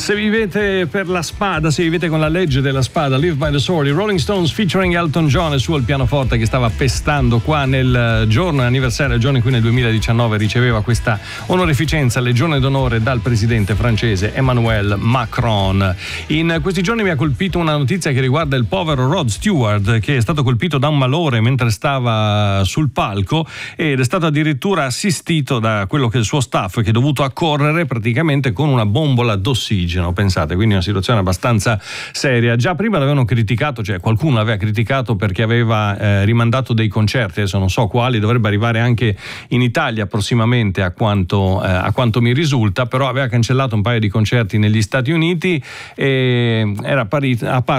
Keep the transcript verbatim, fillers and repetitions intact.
Se vivete per la spada, se vivete con la legge della spada, Live by the Sword, i Rolling Stones featuring Elton John e su al pianoforte, che stava pestando qua nel giorno anniversario, il giorno in cui nel duemiladiciannove riceveva questa onorificenza, Legione d'onore, dal presidente francese Emmanuel Macron. In questi giorni mi ha colpito una notizia che riguarda il povero Rod Stewart, che è stato colpito da un malore mentre stava sul palco ed è stato addirittura assistito da quello che è il suo staff, che è dovuto accorrere praticamente con una bombola d'ossigeno. Pensate, quindi una situazione abbastanza seria. Già prima l'avevano criticato, cioè qualcuno l'aveva criticato perché aveva eh, rimandato dei concerti, adesso non so quali, dovrebbe arrivare anche in Italia prossimamente a quanto, eh, a quanto mi risulta, però aveva cancellato un paio di concerti negli Stati Uniti e era apparito